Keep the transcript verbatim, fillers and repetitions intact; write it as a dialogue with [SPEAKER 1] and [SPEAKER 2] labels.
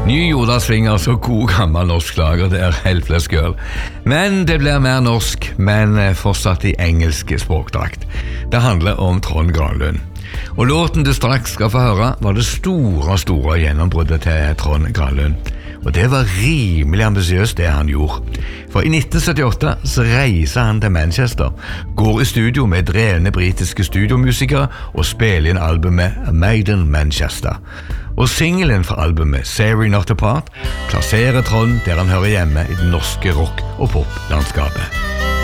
[SPEAKER 1] Ny jordarsving, altså god gammel norsk slager, det er Helpless Girl. Men det blir mer norsk, men fortsatt i engelsk språkdrakt. Det handler om Trond Granlund. Og låten du straks skal få høre var det store, store gjennombruddet til Trond Granlund. Og det var rimelig ambisiøst det han gjorde. For i nitten syttiåtte så reiser han til Manchester, går i studio med drevne britiske studiomusikere og spiller inn albumet Made in Manchester. Og singelen fra albumet Sorry Not Apart plasserer Trond der han hører hjemme i det norske rock- og poplandskapet.